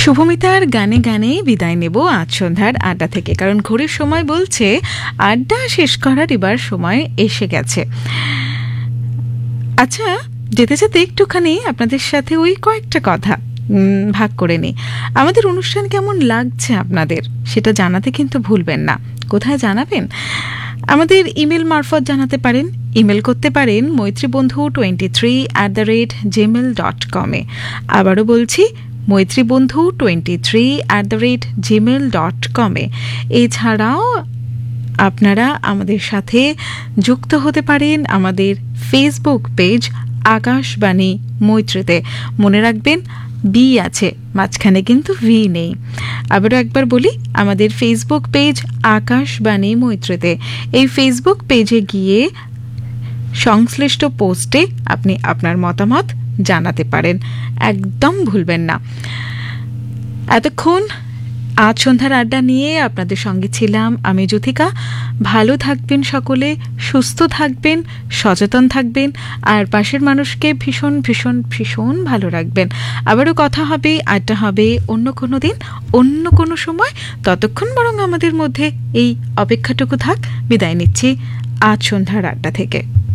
শুভমিতার গানে গানে বিদায় নেব আজ সন্ধ্যার আড্ডা থেকে, কারণ ঘড়ির সময় বলছে আড্ডা শেষ করার এবার সময় এসে গেছে। আচ্ছা, যেতে যেতে একটুখানি আপনাদের সাথে ওই কয়েকটা কথা ভাগ করে নিই। আমাদের অনুষ্ঠান কেমন লাগছে আপনাদের সেটা জানাতে কিন্তু ভুলবেন না। কোথায় জানাবেন? আমাদের ইমেল মারফত জানাতে পারেন। ইমেল করতে পারেন মৈত্রীবন্ধু23@gmail.com। আবারও বলছি, মৈত্রীবন্ধু23@gmail.com। এছাড়াও আপনারা আমাদের সাথে যুক্ত হতে পারেন আমাদের ফেসবুক পেজ আকাশবাণী মৈত্রীতে। মনে রাখবেন, বি আছে মাঝখানে, কিন্তু ভি নেই। আবারও একবার বলি, আমাদের ফেসবুক পেজ আকাশবাণী মৈত্রীতে। এই ফেসবুক পেজে গিয়ে সংশ্লিষ্ট পোস্টে আপনি আপনার মতামত জানাতে পারেন, একদম ভুলবেন না। এতক্ষণ আজ সন্ধ্যার আড্ডা নিয়ে আপনাদের সঙ্গে ছিলাম আমি জ্যোতিকা। ভালো থাকবেন সকলে, সুস্থ থাকবেন, সচেতন থাকবেন, আর পাশের মানুষকে ভীষণ ভীষণ ভীষণ ভালো রাখবেন। আবারও কথা হবে, আড্ডা হবে অন্য কোনো দিন, অন্য কোনো সময়। ততক্ষণ বরং আমাদের মধ্যে এই অপেক্ষাটুকু থাক। বিদায় নিচ্ছি আজ সন্ধ্যার আড্ডা থেকে।